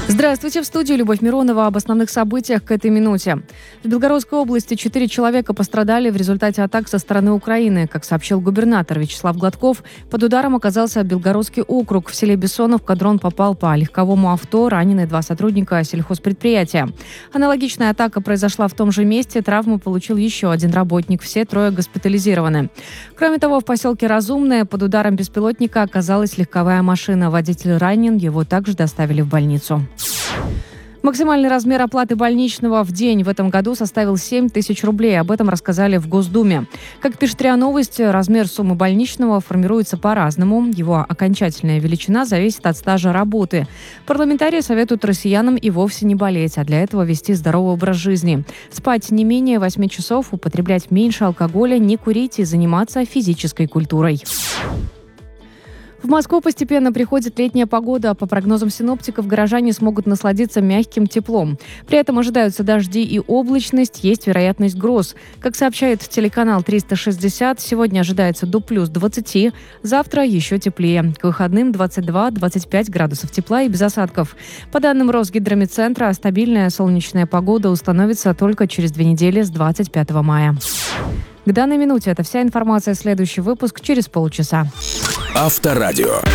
Здравствуйте, в студии Любовь Миронова. Об основных событиях к этой минуте. В Белгородской области 4 человека пострадали в результате атак со стороны Украины. Как сообщил губернатор Вячеслав Гладков, под ударом оказался Белгородский округ. В селе Бессоновка дрон попал по легковому авто, ранены 2 сотрудника сельхозпредприятия. Аналогичная атака произошла в том же месте. Травму получил еще 1 работник. Все 3 госпитализированы. Кроме того, в поселке Разумное под ударом беспилотника оказалась легковая машина. Водитель ранен, его также доставили в больницу. Максимальный размер оплаты больничного в день в этом году составил 7 тысяч рублей. Об этом рассказали в Госдуме. Как пишет РИА Новости, размер суммы больничного формируется по-разному. Его окончательная величина зависит от стажа работы. Парламентарии советуют россиянам и вовсе не болеть, а для этого вести здоровый образ жизни. Спать не менее 8 часов, употреблять меньше алкоголя, не курить и заниматься физической культурой. В Москву постепенно приходит летняя погода. По прогнозам синоптиков, горожане смогут насладиться мягким теплом. При этом ожидаются дожди и облачность, есть вероятность гроз. Как сообщает телеканал 360, сегодня ожидается до плюс 20, завтра еще теплее. К выходным 22-25 градусов тепла и без осадков. По данным Росгидромедцентра, стабильная солнечная погода установится только через 2 недели с 25 мая. К данной минуте это вся информация. Следующий выпуск через полчаса. Авторадио.